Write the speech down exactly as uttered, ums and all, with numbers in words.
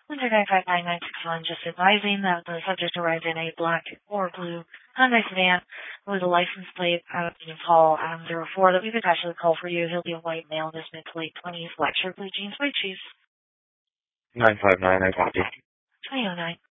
Winter nine five nine nine six one, just advising that the subject arrived in a black or blue Hyundai sedan with a license plate out of the call Adam zero four that we've attached to the call for you. He'll be a white male in his mid to late twenties, black shirt, blue jeans, white shoes. nine five nine, I copy. twenty oh nine.